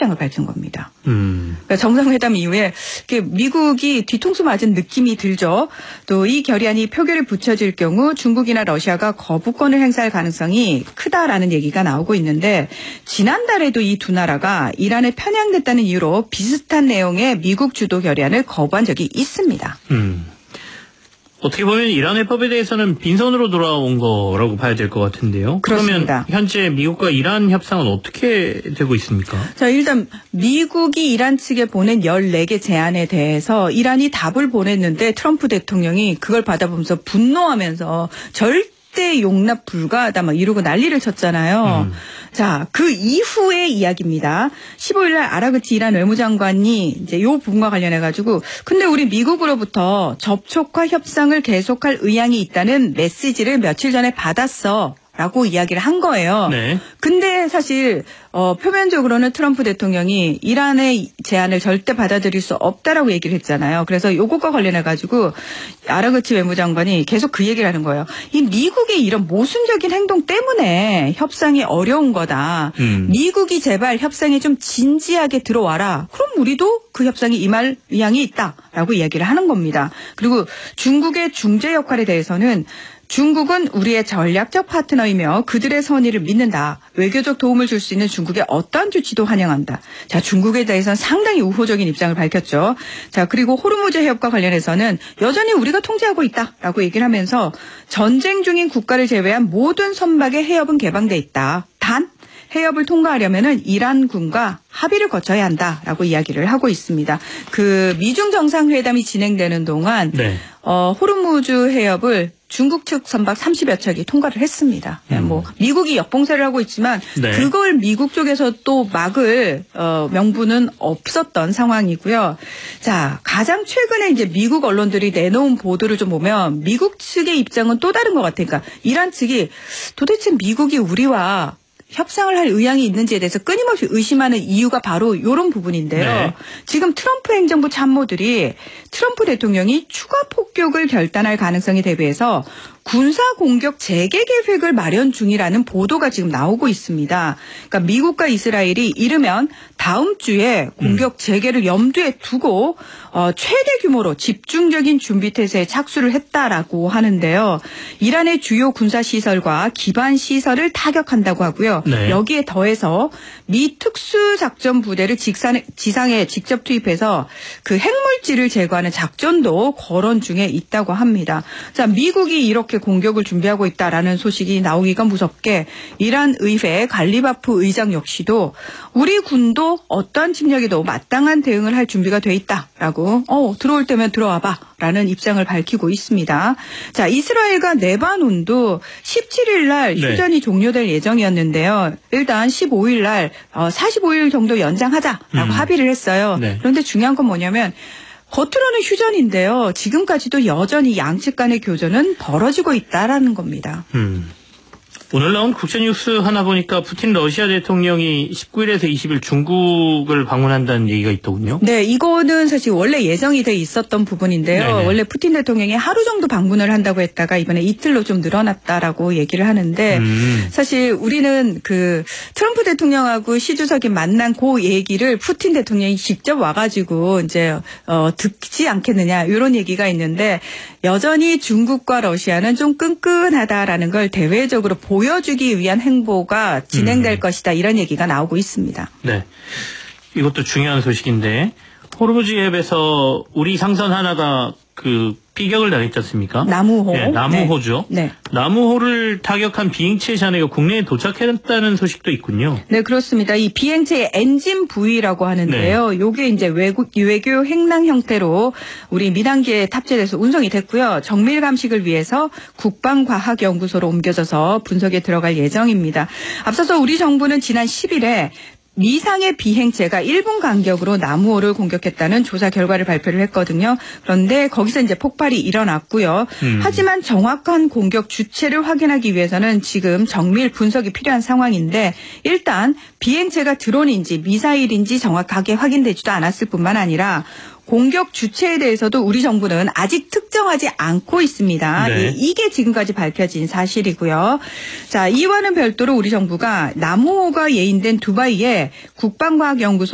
입장을 밝힌 겁니다. 그러니까 정상회담 이후에 미국이 뒤통수 맞은 느낌이 들죠. 또 이 결의안이 표결에 붙여질 경우 중국이나 러시아가 거부권을 행사할 가능성이 크다라는 얘기가 나오고 있는데 지난달에도 이 두 나라가 이란에 편향됐다는 이유로 비슷한 내용의 미국 주도 결의안을 거부한 적이 있습니다. 어떻게 보면 이란 해법에 대해서는 빈손으로 돌아온 거라고 봐야 될 것 같은데요. 그렇습니다. 그러면 현재 미국과 이란 협상은 어떻게 되고 있습니까? 자, 일단 미국이 이란 측에 보낸 14개 제안에 대해서 이란이 답을 보냈는데 트럼프 대통령이 그걸 받아보면서 분노하면서 절대 용납 불가하다 막 이러고 난리를 쳤잖아요. 자, 그 이후의 이야기입니다. 15일 날 아라그치 이란 외무장관이 이제 요 부분과 관련해 가지고 근데 우리 미국으로부터 접촉과 협상을 계속할 의향이 있다는 메시지를 며칠 전에 받았어. 라고 이야기를 한 거예요. 네. 근데 사실 표면적으로는 트럼프 대통령이 이란의 제안을 절대 받아들일 수 없다라고 얘기를 했잖아요. 그래서 요것과 관련해 가지고 아라그치 외무장관이 계속 그 얘기를 하는 거예요. 이 미국의 이런 모순적인 행동 때문에 협상이 어려운 거다. 미국이 제발 협상에 좀 진지하게 들어와라. 그럼 우리도 그 협상에 임할 의향이 있다라고 이야기를 하는 겁니다. 그리고 중국의 중재 역할에 대해서는 중국은 우리의 전략적 파트너이며 그들의 선의를 믿는다. 외교적 도움을 줄 수 있는 중국의 어떠한 조치도 환영한다. 자, 중국에 대해서는 상당히 우호적인 입장을 밝혔죠. 자, 그리고 호르무즈 해협과 관련해서는 여전히 우리가 통제하고 있다라고 얘기를 하면서 전쟁 중인 국가를 제외한 모든 선박의 해협은 개방돼 있다. 단 해협을 통과하려면은 이란군과 합의를 거쳐야 한다라고 이야기를 하고 있습니다. 그 미중 정상회담이 진행되는 동안 네. 호르무즈 해협을 중국 측 선박 30여 척이 통과를 했습니다. 뭐 미국이 역봉쇄를 하고 있지만 네. 그걸 미국 쪽에서 또 막을 명분은 없었던 상황이고요. 자, 가장 최근에 이제 미국 언론들이 내놓은 보도를 좀 보면 미국 측의 입장은 또 다른 것 같아요. 그러니까 이란 측이 도대체 미국이 우리와 협상을 할 의향이 있는지에 대해서 끊임없이 의심하는 이유가 바로 이런 부분인데요. 네. 지금 트럼프 행정부 참모들이 트럼프 대통령이 추가 폭격을 결단할 가능성에 대비해서 군사 공격 재개 계획을 마련 중이라는 보도가 지금 나오고 있습니다. 그러니까 미국과 이스라엘이 이르면 다음 주에 공격 재개를 염두에 두고 최대 규모로 집중적인 준비 태세에 착수를 했다라고 하는데요. 이란의 주요 군사 시설과 기반 시설을 타격한다고 하고요. 네. 여기에 더해서 미 특수작전 부대를 지상에 직접 투입해서 그 핵물질을 제거하는 작전도 거론 중에 있다고 합니다. 자, 미국이 이렇게 공격을 준비하고 있다라는 소식이 나오기가 무섭게 이란 의회 갈리바프 의장 역시도 우리 군도 어떠한 침략에도 마땅한 대응을 할 준비가 돼 있다라고 들어올 때면 들어와봐라는 입장을 밝히고 있습니다. 자, 이스라엘과 레바논도 17일 날 휴전이 종료될 예정이었는데요. 일단 15일 날 45일 정도 연장하자라고 합의를 했어요. 네. 그런데 중요한 건 뭐냐면 겉으로는 휴전인데요. 지금까지도 여전히 양측 간의 교전은 벌어지고 있다라는 겁니다. 오늘 나온 국제뉴스 하나 보니까 푸틴 러시아 대통령이 19일에서 20일 중국을 방문한다는 얘기가 있더군요. 네, 이거는 사실 원래 예정이 돼 있었던 부분인데요. 네네. 원래 푸틴 대통령이 하루 정도 방문을 한다고 했다가 이번에 이틀로 좀 늘어났다라고 얘기를 하는데 사실 우리는 그 트럼프 대통령하고 시 주석이 만난 그 얘기를 푸틴 대통령이 직접 와가지고 이제 듣지 않겠느냐 이런 얘기가 있는데 여전히 중국과 러시아는 좀 끈끈하다라는 걸 대외적으로 보여주기 위한 행보가 진행될 것이다 이런 얘기가 나오고 있습니다. 네, 이것도 중요한 소식인데 호르무즈 해협에서 우리 상선 하나가 그 피격을 당했지 않습니까? 나무호. 네, 나무호죠. 네. 나무호를 타격한 비행체 잔해가 국내에 도착했다는 소식도 있군요. 네, 그렇습니다. 이 비행체의 엔진 부위라고 하는데요. 네. 요게 이제 외교 행랑 형태로 우리 민항기에 탑재돼서 운송이 됐고요. 정밀 감식을 위해서 국방과학연구소로 옮겨져서 분석에 들어갈 예정입니다. 앞서서 우리 정부는 지난 10일에 미상의 비행체가 1분 간격으로 나무호를 공격했다는 조사 결과를 발표를 했거든요. 그런데 거기서 이제 폭발이 일어났고요. 하지만 정확한 공격 주체를 확인하기 위해서는 지금 정밀 분석이 필요한 상황인데 일단 비행체가 드론인지 미사일인지 정확하게 확인되지도 않았을 뿐만 아니라 공격 주체에 대해서도 우리 정부는 아직 특정하지 않고 있습니다. 네. 이게 지금까지 밝혀진 사실이고요. 자, 이와는 별도로 우리 정부가 나무호가 예인된 두바이에 국방과학연구소